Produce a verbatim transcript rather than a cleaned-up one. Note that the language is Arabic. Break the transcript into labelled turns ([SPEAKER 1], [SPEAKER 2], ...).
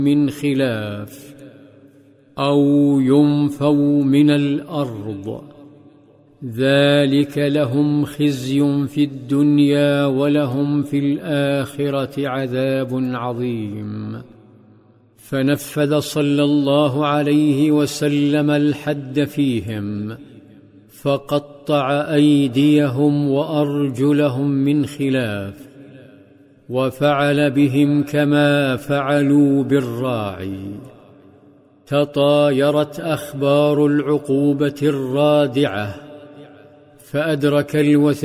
[SPEAKER 1] من خلاف أو ينفوا من الأرض، ذلك لهم خزي في الدنيا ولهم في الآخرة عذاب عظيم. فنفذ صلى الله عليه وسلم الحد فيهم، فقطع أيديهم وأرجلهم من خلاف، وفعل بهم كما فعلوا بالراعي. تطايرت أخبار العقوبة الرادعة، فأدرك الوثيق